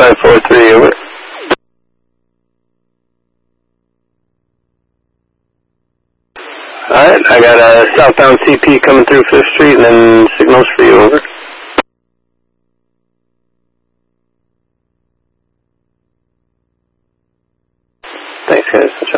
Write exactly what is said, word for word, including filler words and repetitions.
nine four three, over. Alright, I got a southbound C P coming through fifth Street and then signals for you, over. Thanks guys,